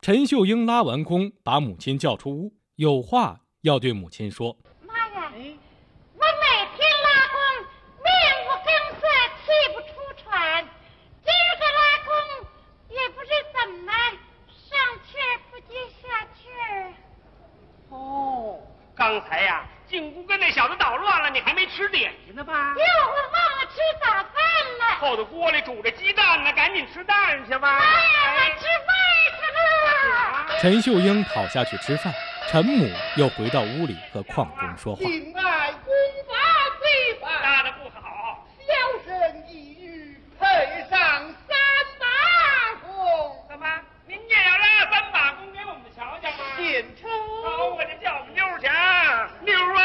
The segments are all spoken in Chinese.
陈秀英拉完弓，把母亲叫出屋，有话要对母亲说。 妈呀，我每天拉弓，面无根色，气不出喘。今儿个拉弓，也不知怎么上气儿不接下气儿。 哦，刚才呀，进屋跟那小子捣乱了，你还没吃点心呢吧？ 哟，我忘了吃早饭了。 后头锅里煮着鸡蛋呢，赶紧吃蛋去吧。 妈呀，我吃饭去了。 陈秀英跑下去吃饭，陈母又回到屋里和邝中说话。 敬爱功法最法， 拉得不好， 小生一语配上3把弓。 怎么？您也要拉3把弓给我们瞧瞧吗？ 献丑。 好，我这叫我们妞儿去啊！妞儿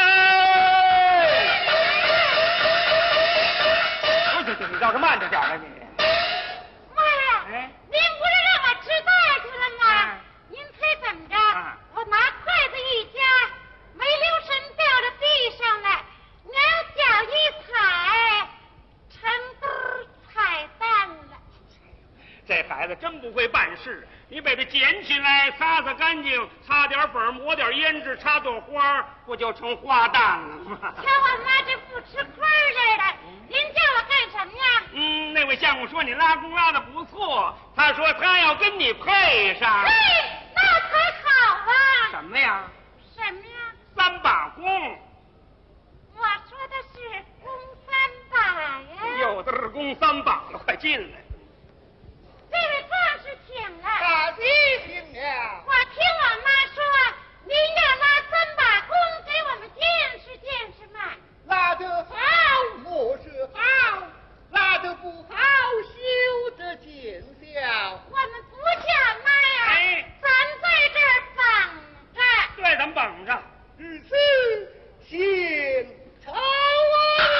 啊！对，你倒是慢着点了你。 妈呀，您不是让我吃蛋去了吗？您猜怎么着？我拿筷子一夹，没留神掉到地上了，娘脚一踩，成兜踩蛋了。 这孩子真不会办事，你把它捡起来，擦擦干净，擦点粉，抹点胭脂，插朵花，不就成花蛋了吗？ 瞧我妈这不吃亏似的，您叫我干什么呀？ 那位相公说你拉弓拉得不错，他说他要跟你配上。 嘿，那才好啊！ 什么呀什么呀 ？3把弓。 我说的是弓3把呀。 有的是弓3把了，快进来。 这位壮士请了。 大弟请了。 我听我妈说，您要拉3把弓给我们见识见识嘛。 拉得好，莫是好；拉得不好，休得见笑。 我们不叫妈呀，咱在这儿绑着。 对，咱们绑着。 日此献丑啊！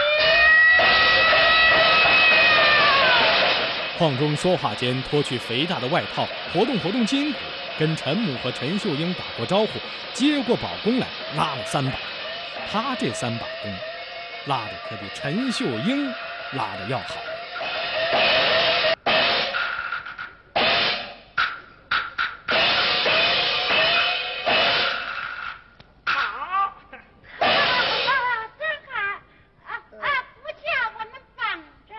邝中说话间脱去肥大的外套，活动活动筋骨，跟陈母和陈秀英打过招呼，接过宝弓来拉了3把。他这3把弓，拉的可比陈秀英拉的要好。 好， 真好。不叫我们绑着。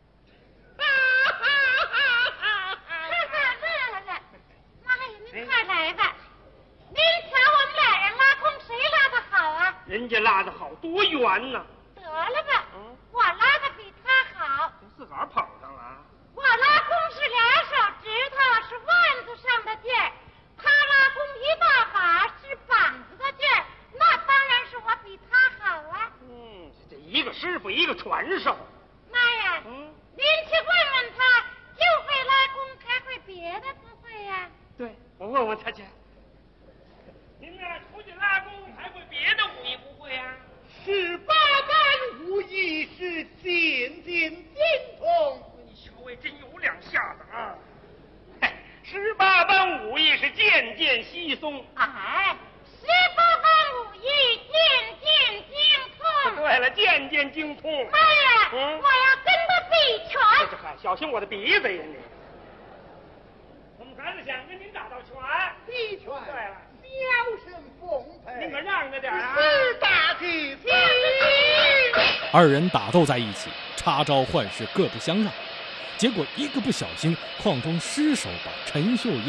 乐了。妈呀，您快来吧。您瞧我们俩人拉弓，谁拉得好啊？ 人家拉得好，多圆呢。 得了吧，我拉的比他好。 自个儿捧上了。 我拉弓是2手指头，是腕子上的劲儿；他拉弓1大把，是膀子的劲儿。那当然是我比他好啊。 这一个师傅，一个传授。 妈呀，您去问问他，就会拉弓，还会别的不会呀？ 对，我问问他去。您呢，出去拉弓还会别的武艺不会呀 18般武艺是渐渐精通。 你稍微真有2下子啊！18般武艺是渐渐稀松。 哎，18般武艺渐渐精通。 对了，渐渐精通。 妈呀，我要跟他比拳。 嗨，小心我的鼻子呀你！我们孩子想跟您打道拳。 比拳。 对了， 小生奉陪。 您可让着点啊！ 是大体气。 2人打斗在一起，插招换式各不相让，结果一个不小心，邝中失手把陈秀英